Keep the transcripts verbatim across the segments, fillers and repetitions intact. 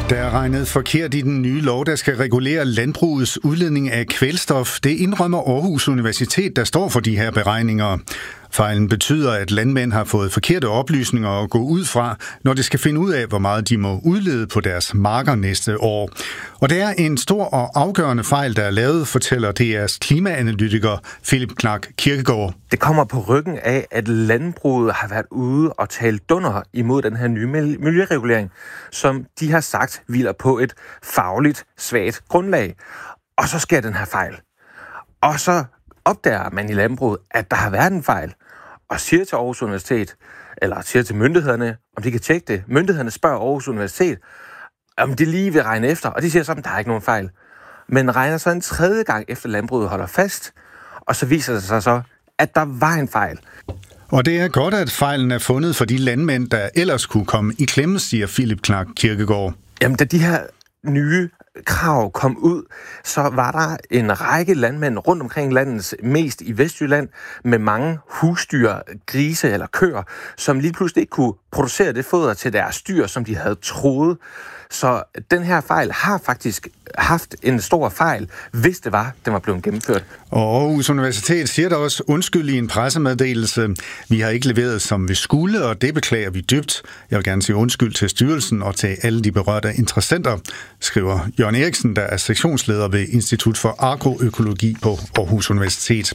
Der er regnet forkert i den nye lov, der skal regulere landbrugets udledning af kvælstof. Det indrømmer Aarhus Universitet, der står for de her beregninger. Fejlen betyder, at landmænd har fået forkerte oplysninger at gå ud fra, når de skal finde ud af, hvor meget de må udlede på deres marker næste år. Og det er en stor og afgørende fejl, der er lavet, fortæller D R's klimaanalytiker Philip Clark Kirkegaard. Det kommer på ryggen af, at landbruget har været ude og tale dunder imod den her nye miljøregulering, som de har sagt hviler på et fagligt svagt grundlag. Og så sker den her fejl. Og så opdager man i landbruget, at der har været en fejl, og siger til Aarhus Universitet, eller siger til myndighederne, om de kan tjekke det. Myndighederne spørger Aarhus Universitet, om de lige vil regne efter, og de siger så, at der er ikke nogen fejl. Men regner så en tredje gang efter landbruget holder fast, og så viser det sig så, at der var en fejl. Og det er godt, at fejlen er fundet for de landmænd, der ellers kunne komme i klemme, siger Philip Clark Kirkegaard. Jamen, da de her nye krav kom ud, så var der en række landmænd rundt omkring landets, mest i Vestjylland, med mange husdyr, grise eller køer, som lige pludselig ikke kunne producere det foder til deres dyr, som de havde troet. Så den her fejl har faktisk haft en stor fejl, hvis det var, den var blevet gennemført. Og Aarhus Universitet siger der også undskyld i en pressemeddelelse. Vi har ikke leveret, som vi skulle, og det beklager vi dybt. Jeg vil gerne sige undskyld til styrelsen og til alle de berørte interessenter, skriver Jørgen Eriksen, der er sektionsleder ved Institut for Agroøkologi på Aarhus Universitet.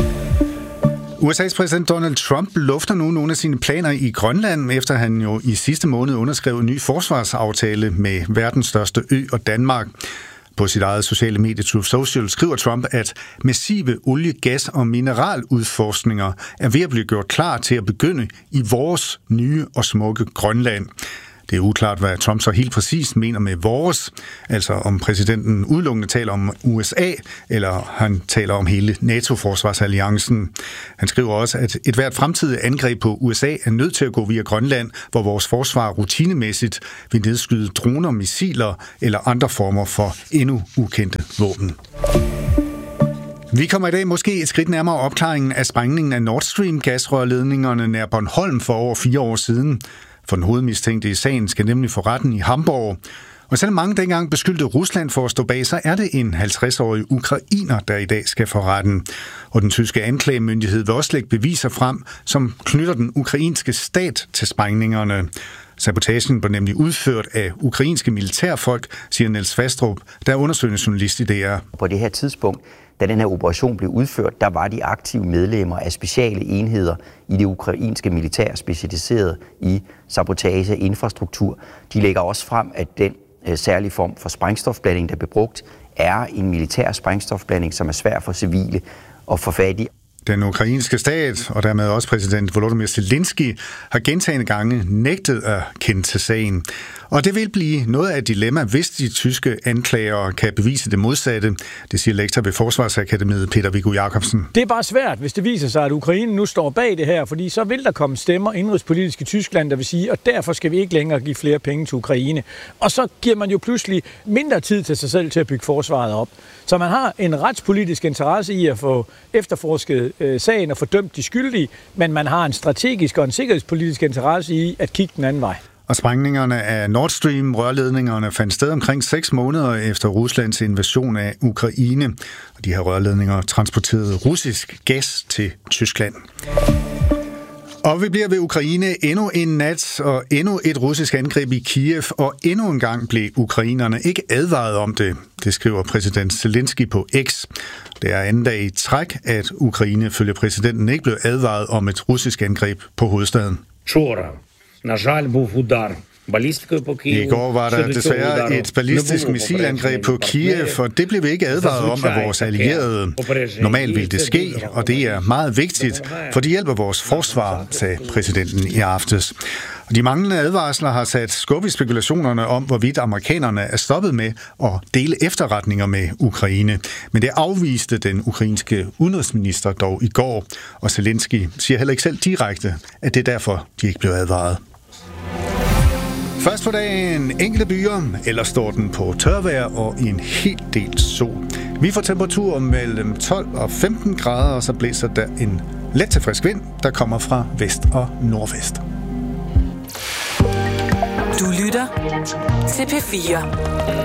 U S A's præsident Donald Trump lufter nu nogle af sine planer i Grønland, efter han jo i sidste måned underskrev en ny forsvarsaftale med verdens største ø og Danmark. På sit eget sociale medie Truth Social skriver Trump, at massive olie-, gas- og mineraludforskninger er ved at blive gjort klar til at begynde i vores nye og smukke Grønland. Det er uklart, hvad Trump så helt præcis mener med vores, altså om præsidenten udelukkende taler om U S A, eller han taler om hele NATO-forsvarsalliancen. Han skriver også, at et hvert fremtidigt angreb på U S A er nødt til at gå via Grønland, hvor vores forsvar rutinemæssigt vil nedskyde droner, missiler eller andre former for endnu ukendte våben. Vi kommer i dag måske et skridt nærmere opklaringen af sprængningen af Nord Stream-gasrørledningerne nær Bornholm for over fire år siden. For den hovedmistænkte i sagen skal nemlig for retten i Hamburg. Og selvom mange dengang beskyldte Rusland for at stå bag, så er det en halvtreds-årig ukrainer, der i dag skal for retten. Og den tyske anklagemyndighed vil også lægge beviser frem, som knytter den ukrainske stat til sprængningerne. Sabotagen blev nemlig udført af ukrainske militærfolk, siger Niels Fastrup, der er undersøgende journalist i D R. På det her tidspunkt, da den her operation blev udført, der var de aktive medlemmer af speciale enheder i det ukrainske militær specialiseret i sabotage infrastruktur. De lægger også frem, at den øh, særlige form for sprængstofblanding, der blev brugt, er en militær sprængstofblanding, som er svær for civile at få fat i. Den ukrainske stat, og dermed også præsident Volodymyr Zelensky, har gentagne gange nægtet at kende til sagen. Og det vil blive noget af et dilemma, hvis de tyske anklagere kan bevise det modsatte. Det siger lektor ved Forsvarsakademiet Peter Viggo Jacobsen. Det er bare svært, hvis det viser sig, at Ukraine nu står bag det her, fordi så vil der komme stemmer indrigspolitisk i Tyskland, der vil sige, og derfor skal vi ikke længere give flere penge til Ukraine. Og så giver man jo pludselig mindre tid til sig selv til at bygge forsvaret op. Så man har en retspolitisk interesse i at få efterforsket øh, sagen og fordømt de skyldige, men man har en strategisk og en sikkerhedspolitisk interesse i at kigge den anden vej. Og sprængningerne af Nord Stream-rørledningerne fandt sted omkring seks måneder efter Ruslands invasion af Ukraine. Og de her rørledninger transporterede russisk gas til Tyskland. Og vi bliver ved Ukraine endnu en nat og endnu et russisk angreb i Kiev, og endnu en gang blev ukrainerne ikke advaret om det. Det skriver præsident Zelensky på X. Det er anden dag i træk, at Ukraine følge præsidenten ikke blev advaret om et russisk angreb på hovedstaden. I går var der desværre et ballistisk missilangreb på Kiev, og det blev vi ikke advaret om af vores allierede. Normalt vil det ske, og det er meget vigtigt, for det hjælper vores forsvar, sagde præsidenten i aftes. De manglende advarsler har sat skub i spekulationerne om, hvorvidt amerikanerne er stoppet med at dele efterretninger med Ukraine. Men det afviste den ukrainske udenrigsminister dog i går, og Zelensky siger heller ikke selv direkte, at det er derfor, de ikke blev advaret. Først på dagen enkelte byer, eller står den på tørvejr og en hel del sol. Vi får temperatur mellem tolv og femten grader, og så blæser der en let til frisk vind, der kommer fra vest og nordvest. Du lytter til P fire.